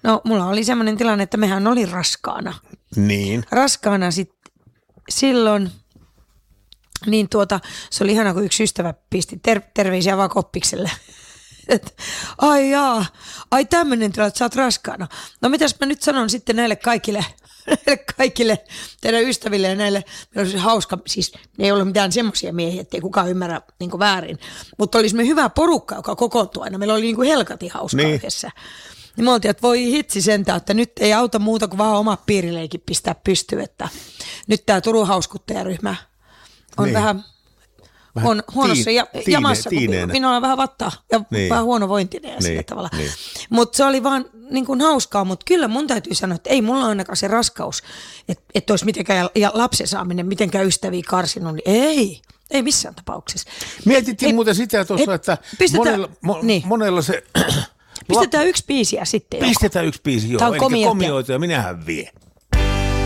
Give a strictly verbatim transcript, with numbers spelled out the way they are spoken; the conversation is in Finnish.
No mulla oli semmoinen tilanne, että mehän oli raskaana. Niin. Raskaana sitten silloin, niin tuota, se oli ihana, kun yksi ystävä pisti ter- terveisiä vaan Koppikselle. Et, ai jaa, ai tämmöinen tilanne, että sä oot raskaana. No mitäs mä nyt sanon sitten näille kaikille, näille kaikille teidän ystäville ja näille, meillä olisi hauska, siis ne ei ole mitään semmoisia miehiä, ettei kukaan ymmärrä niin kuin väärin, mutta olisimme hyvä porukka, joka kokoontuu aina. Meillä oli niin kuin helkati hauska niin. yhdessä. Niin me oltiin, että voi hitsi sentään, että nyt ei auta muuta kuin vaan oma piirileikin pistää pystyyn, että nyt tämä Turun hauskuttajaryhmä on niin. vähän... Vähän on huonossa tiin, ja, tiine, jamassa, kun minulla on vähän vattaa ja niin. vähän huonovointinen ja niin. sillä tavalla. Niin. Mutta se oli vaan niin kuin hauskaa, mutta kyllä mun täytyy sanoa, että ei mulla ainakaan se raskaus, että et olisi mitenkään ja lapsen saaminen mitenkään ystäviä karsinut, niin ei, ei missään tapauksessa. Mietittiin ei, muuten sitä tuossa, että monella, mo, niin. monella se... Pistetään yksi biisiä sitten. Pistetään yksi biisi, joo. Tämä on Eli komioita. komioita ja minähän vie.